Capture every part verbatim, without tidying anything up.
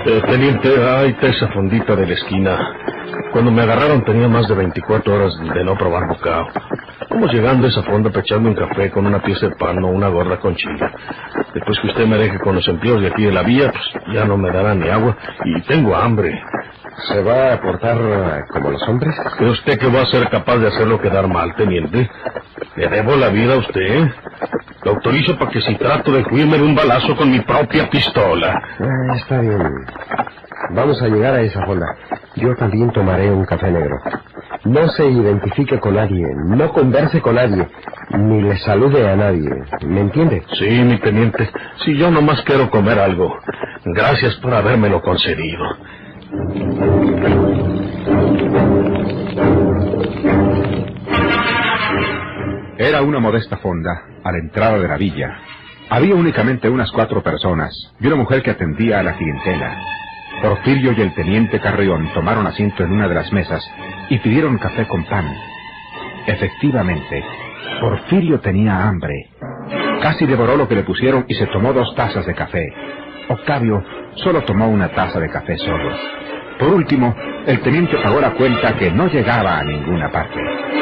Eh, teniente, ahí está esa fondita de la esquina. Cuando me agarraron tenía más de veinticuatro horas de no probar bocado. Vamos llegando a esa fonda para echarme un café con una pieza de pan o una gorda con chile. Después que usted me deje con los empleos de aquí de la vía, pues ya no me dará ni agua y tengo hambre. ¿Se va a portar como los hombres? ¿Cree usted que va a ser capaz de hacerlo quedar mal, teniente? Le debo la vida a usted. Lo autorizo para que si trato de huirme de un balazo con mi propia pistola. Ah, está bien. Vamos a llegar a esa fonda. Yo también tomaré un café negro. No se identifique con nadie, no converse con nadie, ni le salude a nadie. ¿Me entiende? Sí, mi teniente. Si yo nomás quiero comer algo. Gracias por habérmelo concedido. Era una modesta fonda a la entrada de la villa. Había únicamente unas cuatro personas y una mujer que atendía a la clientela. Porfirio y el teniente Carrión tomaron asiento en una de las mesas y pidieron café con pan. Efectivamente, Porfirio tenía hambre. Casi devoró lo que le pusieron y se tomó dos tazas de café. Octavio solo tomó una taza de café solo. Por último, el teniente pagó la cuenta que no llegaba a ninguna parte.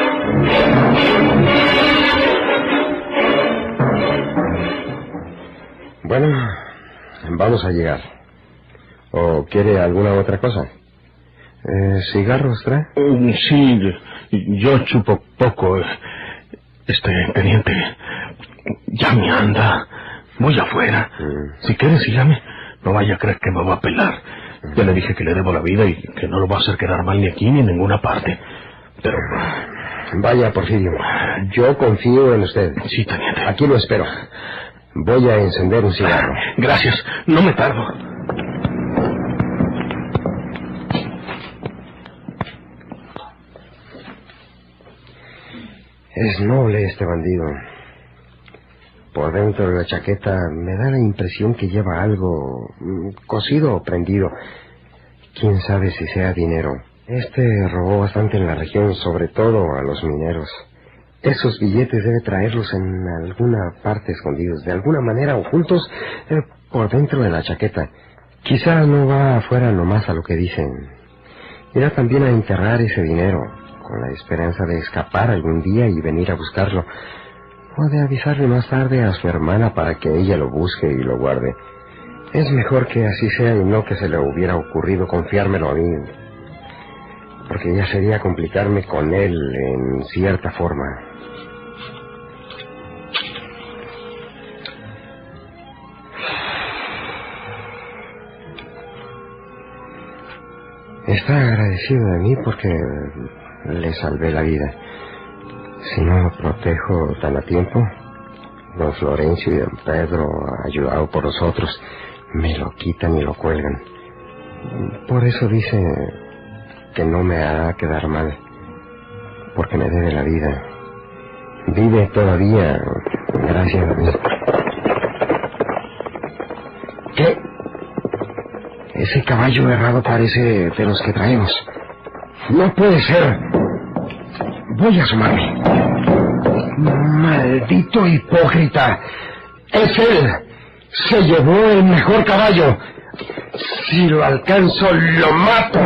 Bueno, vamos a llegar. ¿O quiere alguna otra cosa? Eh, ¿Cigarros trae? Uh, sí, yo chupo poco. Este, teniente, ya me anda. Muy afuera. Mm. Si quiere, sígame. No vaya a creer que me va a pelar. Mm. Ya le dije que le debo la vida y que no lo va a hacer quedar mal ni aquí ni en ninguna parte. Pero... Vaya, Porfirio. Yo confío en usted. Sí, teniente. Aquí lo espero. Voy a encender un cigarro. Gracias. No me tardo. Es noble este bandido. Por dentro de la chaqueta me da la impresión que lleva algo cosido o prendido. Quién sabe si sea dinero. Este robó bastante en la región, sobre todo a los mineros. Esos billetes debe traerlos en alguna parte escondidos, de alguna manera ocultos eh, por dentro de la chaqueta. Quizá no va afuera nomás a lo que dicen. Irá también a enterrar ese dinero, con la esperanza de escapar algún día y venir a buscarlo. O de avisarle más tarde a su hermana para que ella lo busque y lo guarde. Es mejor que así sea y no que se le hubiera ocurrido confiármelo a mí, porque ya sería complicarme con él en cierta forma. Está agradecido de mí porque le salvé la vida. Si no lo protejo tan a tiempo, don Florencio y don Pedro, ayudado por los otros, me lo quitan y lo cuelgan. Por eso dice que no me hará quedar mal, porque me debe la vida. Vive todavía, gracias a mí. ¿Qué? Ese caballo errado parece de los que traemos. No puede ser. Voy a asomarme. Maldito hipócrita. Es él. Se llevó el mejor caballo. Si lo alcanzo, lo mato.